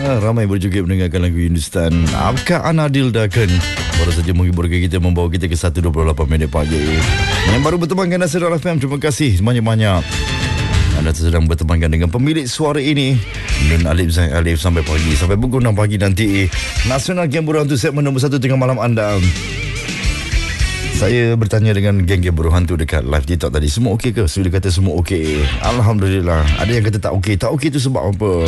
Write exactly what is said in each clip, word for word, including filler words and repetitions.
Ah, ramai berjoget mendengarkan lagu Hindustan. Apakah Anadil Dakan baru saja menghiburkan kita, membawa kita ke satu dua puluh lapan minit pagi. Yang baru bertemankan Nasir F M, terima kasih banyak-banyak. Anda sedang bertemankan dengan pemilik suara ini, Nun Alif Zain Alif, sampai pagi, sampai pukul enam pagi nanti. Nasional Game Buruh Hantu segmen nombor satu tengah malam anda. Saya bertanya dengan geng-geng buruh hantu dekat live TikTok tadi, semua okey ke? Sudah kata semua okey. Alhamdulillah. Ada yang kata tak okey. Tak okey tu sebab apa?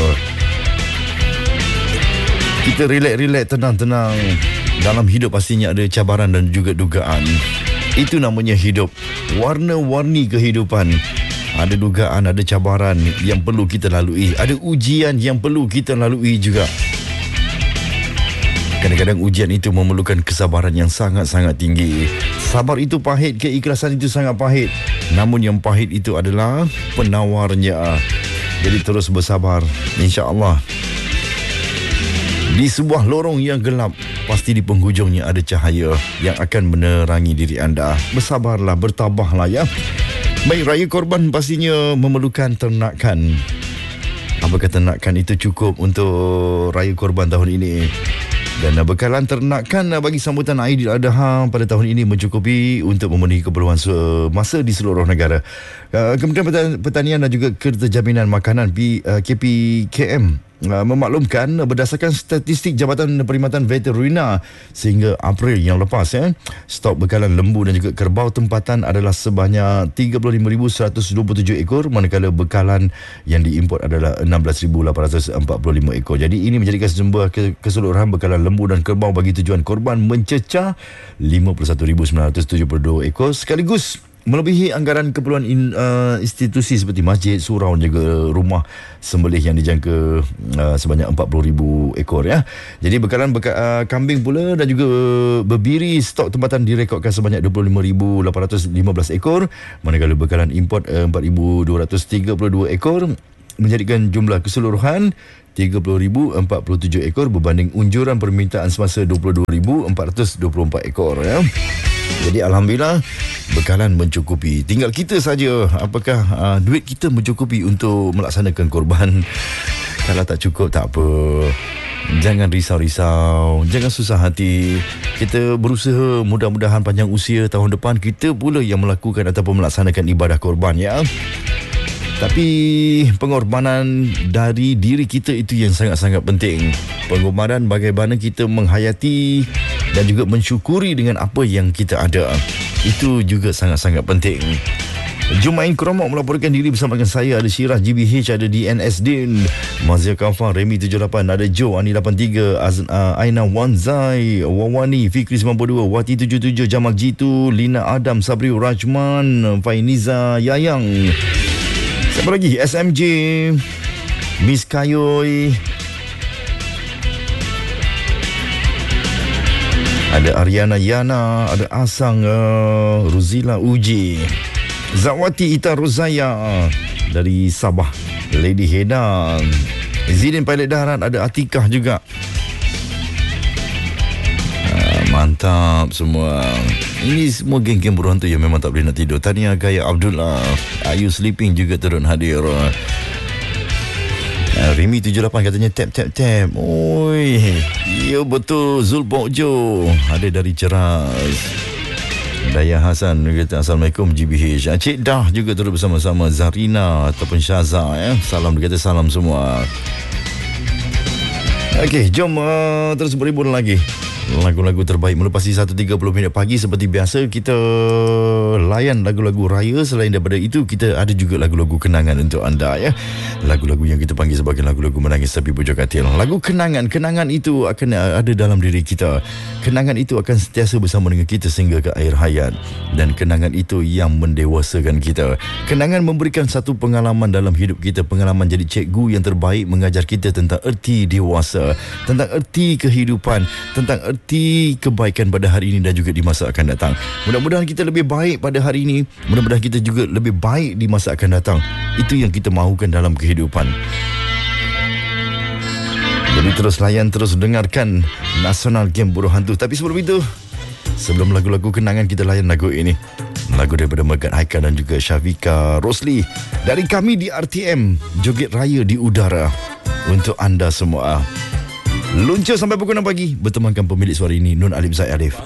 Kita relax-relax, tenang-tenang. Dalam hidup pastinya ada cabaran dan juga dugaan. Itu namanya hidup. Warna-warni kehidupan. Ada dugaan, ada cabaran yang perlu kita lalui. Ada ujian yang perlu kita lalui juga. Kadang-kadang ujian itu memerlukan kesabaran yang sangat-sangat tinggi. Sabar itu pahit, keikhlasan itu sangat pahit. Namun yang pahit itu adalah penawarnya. Jadi terus bersabar, insya-Allah. Di sebuah lorong yang gelap, pasti di penghujungnya ada cahaya yang akan menerangi diri anda. Bersabarlah, bertabahlah ya. Baik, raya korban pastinya memerlukan ternakan. Apakah ternakan itu cukup untuk raya korban tahun ini? Dan bekalan ternakan bagi sambutan Aidiladha pada tahun ini mencukupi untuk memenuhi keperluan masa di seluruh negara. Kementerian Pertanian dan juga Kertajaminan Makanan K P K M memaklumkan berdasarkan statistik Jabatan Perkhidmatan Veterina sehingga April yang lepas, eh, stok bekalan lembu dan juga kerbau tempatan adalah sebanyak tiga puluh lima ribu seratus dua puluh tujuh ekor, manakala bekalan yang diimport adalah enam belas ribu lapan ratus empat puluh lima ekor. Jadi ini menjadikan sejumlah keseluruhan bekalan lembu dan kerbau bagi tujuan korban mencecah lima puluh satu ribu sembilan ratus tujuh puluh dua ekor, sekaligus melebihi anggaran keperluan in, uh, institusi seperti masjid, surau dan juga rumah sembelih yang dijangka uh, sebanyak empat puluh ribu ekor ya. Jadi bekalan beka, uh, kambing pula dan juga berbiri stok tempatan direkodkan sebanyak dua puluh lima ribu lapan ratus lima belas ekor, manakala bekalan import uh, empat ribu dua ratus tiga puluh dua ekor, menjadikan jumlah keseluruhan tiga puluh ribu empat puluh tujuh ekor berbanding unjuran permintaan semasa dua puluh dua ribu empat ratus dua puluh empat ekor ya. Jadi alhamdulillah bekalan mencukupi. Tinggal kita saja apakah uh, duit kita mencukupi untuk melaksanakan korban. Kalau tak cukup tak apa. Jangan risau-risau, jangan susah hati. Kita berusaha, mudah-mudahan panjang usia tahun depan kita pula yang melakukan ataupun melaksanakan ibadah korban ya. Tapi pengorbanan dari diri kita itu yang sangat-sangat penting. Pengorbanan bagaimana kita menghayati dan juga mensyukuri dengan apa yang kita ada. Itu juga sangat-sangat penting. Jumain Keromok melaporkan diri bersama dengan saya. Ada Syirah G B H, ada D N S Din, Mazia Kafar, Remy tujuh lapan, ada Joe, Ani lapan tiga, Az, uh, Aina Wanzai, Wawani, Fikri sembilan puluh dua, Wati tujuh tujuh, Jamal Jitu, Lina Adam, Sabri Rajman, Fainiza Yayang. Siapa lagi? S M J, Miss Kayoy, ada Ariana Yana, ada Asang, uh, Ruzila Uji, Zawati Ita Rozaya dari Sabah, Lady Heda, Zidin Pilot Darat, ada Atikah juga. uh, Mantap semua. Ini semua geng-geng buruh hantu yang memang tak boleh nak tidur. Tahniah Gaya Abdullah, Are You Sleeping juga turun hadir. uh, Remy tujuh lapan katanya tap tap tap. Oi, ya betul. Zulbok Jo ada dari Ceras. Daya Hasan kata Assalamualaikum G B H. Cik Dah juga turut bersama-sama. Zarina ataupun Syaza ya. Salam, dia kata salam semua. Okey, jom uh, terus berhibur lagi. Lagu-lagu terbaik melepasi satu tiga puluh minit pagi. Seperti biasa kita layan lagu-lagu raya. Selain daripada itu, kita ada juga lagu-lagu kenangan untuk anda ya. Lagu-lagu yang kita panggil sebagai lagu-lagu menangis tapi bujur katil. Lagu kenangan. Kenangan itu akan ada dalam diri kita. Kenangan itu akan sentiasa bersama dengan kita sehingga ke akhir hayat. Dan kenangan itu yang mendewasakan kita. Kenangan memberikan satu pengalaman dalam hidup kita. Pengalaman jadi cikgu yang terbaik, mengajar kita tentang erti dewasa, tentang erti kehidupan, tentang erti Erti kebaikan pada hari ini dan juga di masa akan datang. Mudah-mudahan kita lebih baik pada hari ini. Mudah-mudahan kita juga lebih baik di masa akan datang. Itu yang kita mahukan dalam kehidupan. Jadi terus layan, terus dengarkan Nasional Game Buruh Hantu. Tapi sebelum itu, sebelum lagu-lagu kenangan, kita layan lagu ini. Lagu daripada Megat Haikal dan juga Syafika Rosli. Dari kami di R T M, Joget Raya di Udara. Untuk anda semua. Luncur sampai pukul enam pagi bertemankan pemilik suara ini, Nun Alim Zaid Alif.